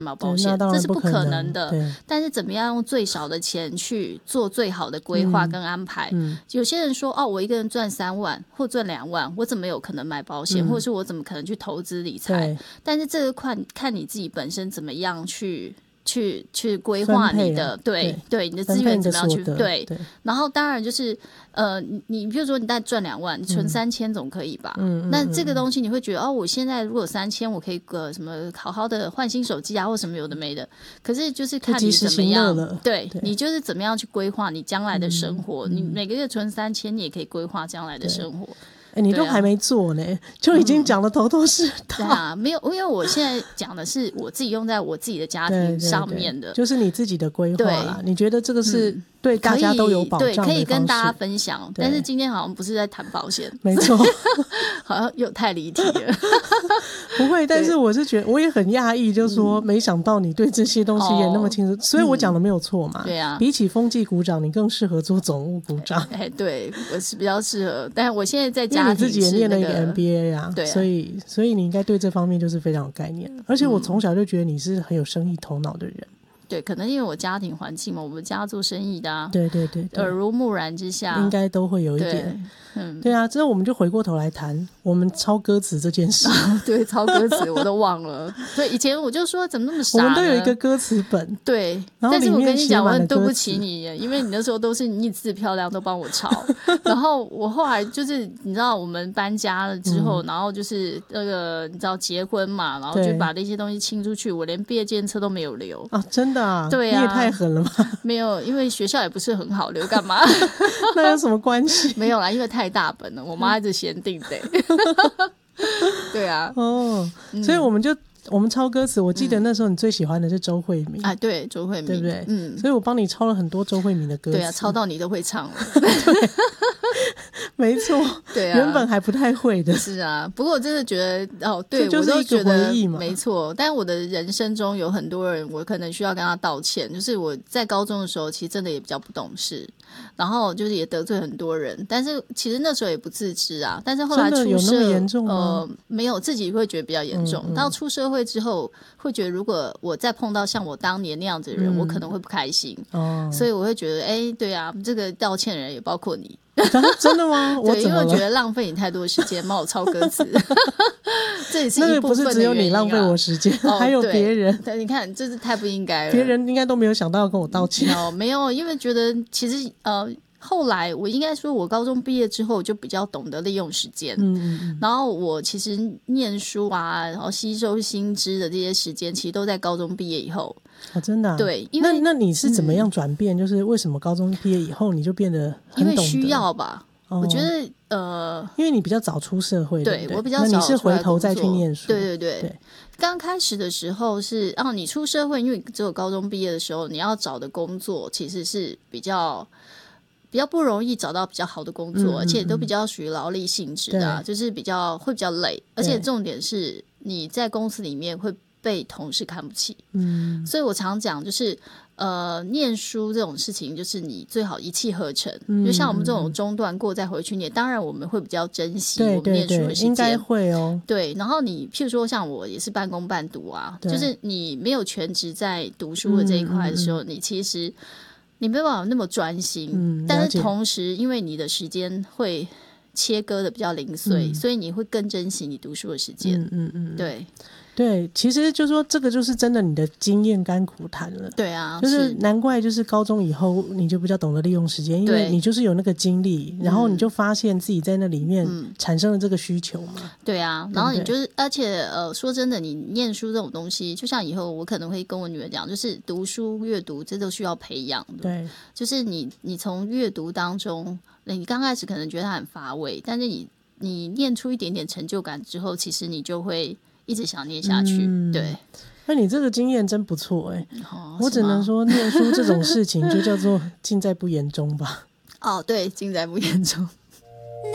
买保险，这是不可能的。但是怎么样用最少的钱去做最好的规划跟安排？有些人说我一个人赚3万或赚2万，我怎么有可能买保险，或者是我怎么可能去投资理财？但是这个看你自己本身怎么样去规划你的对你的资源怎么样去对，然后当然就是你比如说你大概赚2万，你存3000总可以吧？那这个东西你会觉得我现在如果有3000，我可以什么好好的换新手机啊，或什么有的没的。可是就是看你怎么样，对你就是怎么样去规划你将来的生活。你每个月存3000，你也可以规划将来的生活。 你都还没做呢，就已经讲的头头是道。 对啊，没有，因为我现在讲的是我自己用在我自己的家庭上面的， 就是你自己的规划啦。你觉得这个是对大家都有保障的方式， 可以跟大家分享。但是今天好像不是在谈保险， 没错， 好像又太离题了。 不会，但是我是觉得我也很讶异，就是说没想到你对这些东西也那么清楚，所以我讲的没有错嘛。 对啊， 比起风纪股长，你更适合做总务股长。 对，我是比较适合，但是我现在在家庭因为你自己也念了一个 MBA 啊， 对啊， 所以你应该对这方面就是非常有概念。而且我从小就觉得你是很有生意头脑的人。 对，可能因为我家庭环境嘛，我们家做生意的啊， 对， 耳濡目染之下， 应该都会有一点。对啊，之后我们就回过头来谈我们抄歌词这件事。 对，抄歌词我都忘了。对，以前我就说怎么那么傻呢？ 我们都有一个歌词本。 对，但是我跟你讲，我很对不起你，因为你那时候都是你字漂亮，都帮我抄。然后我后来就是你知道，我们搬家了之后，然后就是那个你知道结婚嘛，然后就把那些东西清出去，我连毕业纪念册都没有留啊！真的啊？ 对啊， 你也太狠了吧？ 没有，因为学校也不是很好，留干嘛？ 那有什么关系？ 没有啦，因为太大本了，我妈一直嫌定的。对啊， 所以我们抄歌词，我记得那时候你最喜欢的是周慧敏啊，对，周慧敏， 对不对？所以我帮你抄了很多周慧敏的歌词。 对啊，抄到你都会唱了。 没错，对啊，原本还不太会的。 是啊，不过我真的觉得对， 这就是一个回忆嘛， 没错。但我的人生中有很多人，我可能需要跟他道歉。就是我在高中的时候，其实真的也比较不懂事，然后就是也得罪很多人，但是其实那时候也不自知啊。但是后来出社， 有那么严重吗？ 没有，自己会觉得比较严重。到出社会之后，会觉得如果我再碰到像我当年那样子的人，我可能会不开心。所以我会觉得，对啊，这个道歉人也包括你。 真的吗？ 对，因为我觉得浪费你太多时间帮我抄歌词。这也是一部分的原因啊。那个不是只有你浪费我时间，还有别人。 对，你看，这是太不应该了。 别人应该都没有想到要跟我道歉。 没有，因为觉得其实后来我应该说，我高中毕业之后就比较懂得利用时间。然后我其实念书啊，然后吸收新知的这些时间，其实都在高中毕业以后。 真的啊？ 对，因为那你是怎么样转变？就是为什么高中毕业以后你就变得很懂得？ 因为需要吧。我觉得因为你比较早出社会， 对， 对， 我比较早， 那你是回头再去念书。 对。刚开始的时候是你出社会，因为只有高中毕业的时候，你要找的工作其实是比较不容易找到比较好的工作，而且都比较属于劳力性质的，就是会比较累，而且重点是你在公司里面会被同事看不起。所以我常讲就是念书这种事情，就是你最好一气呵成。就像我们这种中断过再回去念，当然我们会比较珍惜我们念书的时间， 应该会哦。 对，然后你譬如说像我也是半工半读啊，就是你没有全职在读书的这一块的时候，你其实你没办法那么专心。但是同时因为你的时间会切割的比较零碎，所以你会更珍惜你读书的时间。对， 其实就说这个就是真的你的经验甘苦谈了。 对啊， 就是难怪就是高中以后你就比较懂得利用时间，因为你就是有那个经历，然后你就发现自己在那里面产生了这个需求嘛。 对啊，然后你就是而且说真的，你念书这种东西，就像以后我可能会跟我女儿讲，就是读书阅读这都需要培养的。 对， 就是你从阅读当中，你刚开始可能觉得它很乏味，但是你念出一点点成就感之后，其实你就会一直想念下去。对， 那你这个经验真不错我只能说念书这种事情就叫做尽在不言中吧。 对，尽在不言中。